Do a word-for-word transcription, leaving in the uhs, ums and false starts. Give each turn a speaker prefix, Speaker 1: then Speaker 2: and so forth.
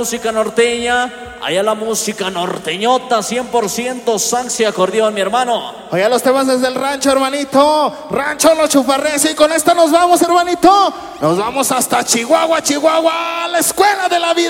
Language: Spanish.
Speaker 1: Música norteña, allá la música norteñota, cien por ciento sax y acordeón, mi hermano.
Speaker 2: Allá los temas desde el rancho, hermanito. Rancho Los Chufarrés. Y con esta nos vamos, hermanito. Nos vamos hasta Chihuahua, Chihuahua, a la escuela de la vida.